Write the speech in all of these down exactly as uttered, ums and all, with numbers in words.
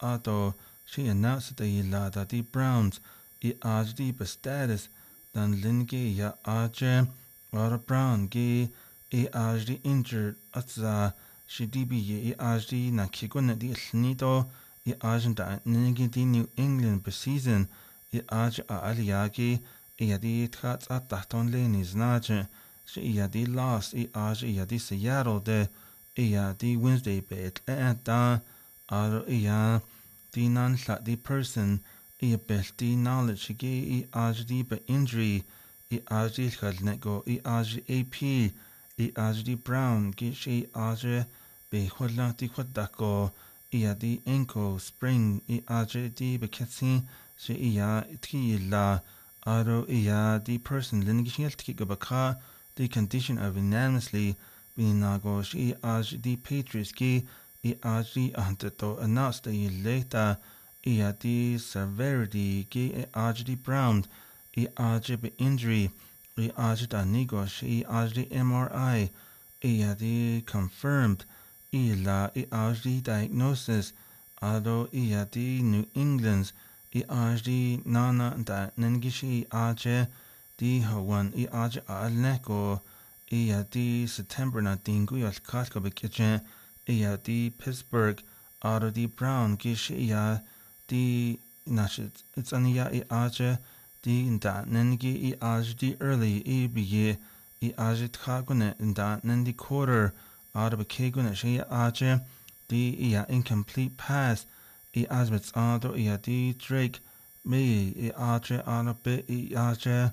ato she announced the ila that the Browns I ajdi be status dan linge ya aje or Brown ge I ajdi injured atza she dibi I ajdi na kigone di snido I ajda ninge di New England per season I aj a aliagi I di tkats at tahton lenis naje she I di lost I aj I di Seattle de I di Wednesday bet and da aro I di non the person I bet the knowledge ge I aj di be injury I aj di khalnego I aj A P I aj di Brown ge she aj be khola di khodako I di ankle spring I aj di be ketsi she I ti la aro I di person linigishel tikabaka the condition of unanimously being nago she aj di Patriots ge I aj di anteto announced the later I di severity ge I aj di Brown I aj be injury I aj da nigo she aj di M R I I di confirmed I la I aj di diagnosis ado I di New England's I aj di nana da nengishi aj di hawan I aj al neko I di September na dingu yal katka be kitchen I di Pittsburgh ado di Brown gish I di nashit it's ania I aj di da nengi I aj di early I biye I aj tkagune da nendi quarter ado be kegune she aj di I incomplete pass I azmets ado I di Drake me I aj ado be I aj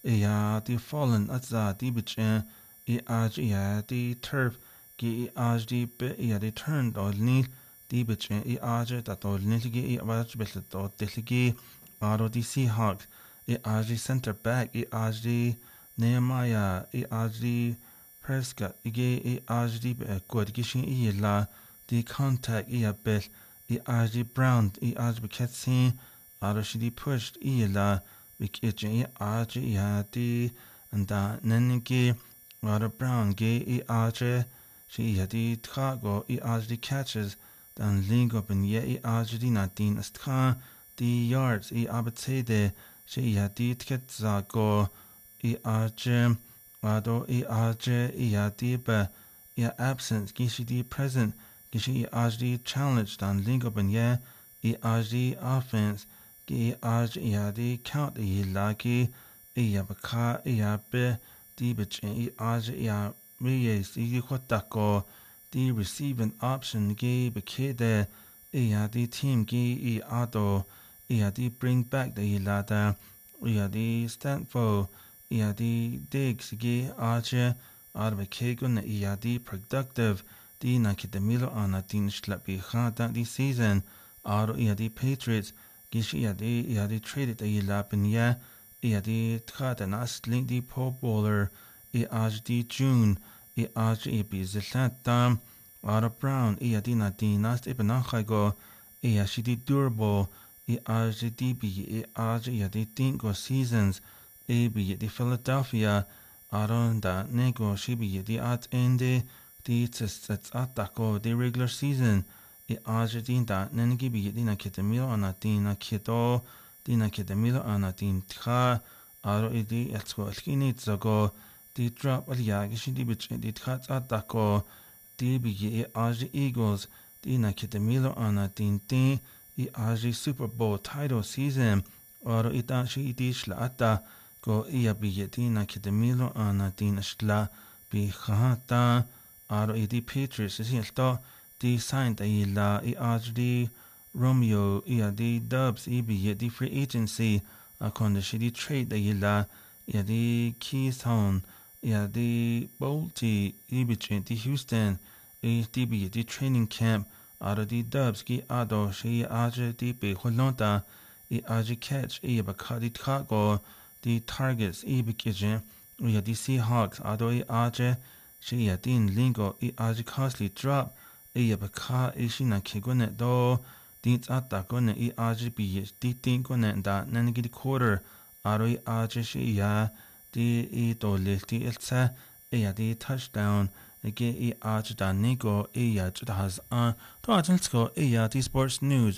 I di fallen atza di bitchen I aj I di turf gi I aj di be I di turned or nil di bitchen I aj that or niligi I aj belet or deligi ado di Seahawks I aj di center back I aj di Nehemiah I aj di Prescott I ge I aj di good gishin I la di contact I bel I aj di Brown I aj be ketsin ado she di pushed I la Vik I aj I di and da nenigi ado Brown ge I aj she I di tkago I aj di catches dan lingo ben ye I aj di nadin astka di yards I abetsede she I di tketzago I aj ado I aj I di be I absence gishi di present gishi I aj di challenge dan lingo ben ye I aj di offense I aj I di count I lagi I baka I be di bitchen I aj I meyes I khotako di receiving option ge bekede I di team ge I ado I di bring back the lada I di Stanford I di digs ge aj ado bekegun I di productive di nakidemilo ana din shlapi khata di season ado I di Patriots gish I di I di traded I lapin ya I di tkata nas link di Pro Bowler I aj di June I aj I bi zilata ado Brown I di na di nas ibanakhago I shi di durable I aj di bi I aj I di tingo seasons I bi di Philadelphia ado da nego shi bi di at ende di tsats atako di regular season I aj din da nengi bi di na kitemilo ana din na kito di na kitemilo ana din tha aro I di etsko alkini tsago di drop al yagi shi di bich di tha atako di bi I aj Eagles di na kitemilo ana din din I aj Super Bowl title season aro ita shi di shla ata go I bi di na kitemilo ana din shla bi khata aro I di Patriots is to di signed I la I aj di Romeo I di Dubs I bi di free agency a konde shi di trade I la I di Keystone I di Bolty I bi di Houston I di bi di training camp aro di Dubs ki ado shi aj di be holonta I aj catch I ba ka di tkago di targets I bi kijen I di Seahawks ado I aj shi din lingo I aj costly drop I ba ka I shi na kigone do din ata gone I aj bi di tin gone da nangi di quarter aro I aj shi ya di I do le di elsa I di touchdown again I aj da nigo I ya has on to let's go I di sports news